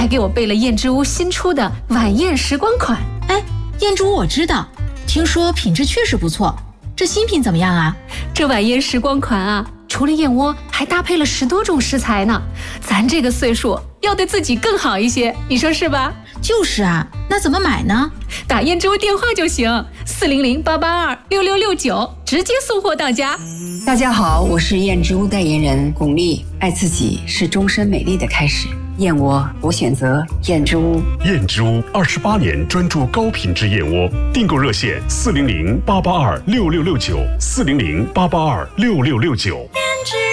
还给我备了燕之屋新出的晚宴时光款。 哎，燕之屋我知道，听说品质确实不错，这新品怎么样啊？ 这晚宴时光款啊，除了燕窝，还搭配了10多种食材呢。咱这个岁数要对自己更好一些，你说是吧？ 就是啊，那怎么买呢？ 打燕之屋电话就行，400-882-6669，直接送货到家。 大家好，我是燕之屋代言人巩俐。爱自己是终身美丽的开始，燕窝我选择燕之屋。 燕之屋28年专注高品质燕窝，订购热线400-882-6669，400-882-6669。